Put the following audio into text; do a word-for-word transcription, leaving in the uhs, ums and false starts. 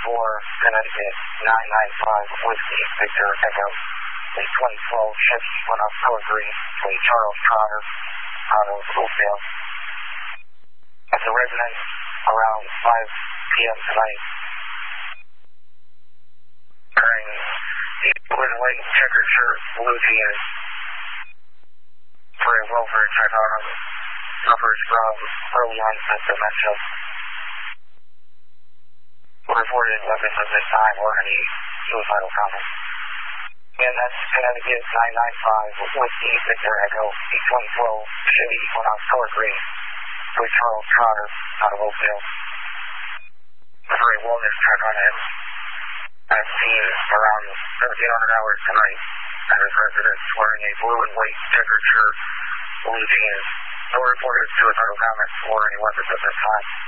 four, Connecticut, nine nine five, Whiskey, Victor, Echo. A twenty twelve Chevy went off color green to a Charles Trotter out of Oakdale. At the residence around five p.m. tonight. Wearing a blue and white checkered shirt, blue jeans. For a welfare check on him. Suffers from early onset dementia. Reported weapons at this time or any suicidal comments. And that's Connecticut nine nine five Whiskey, Victor, Echo, a twenty twelve Chevy went off color green to a Charles Trotter out of Oakdale. A very wellness check on him. As seen around seventeen hundred hours tonight at his residence wearing a blue and white checkered shirt, blue jeans. No reported suicidal comments or any weapons at this time.